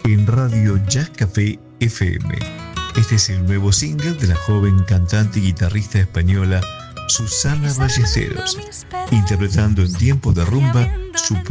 en Radio Jazz Café FM. Este es el nuevo single de la joven cantante y guitarrista española Susana Ballesteros, interpretando en tiempo de rumba su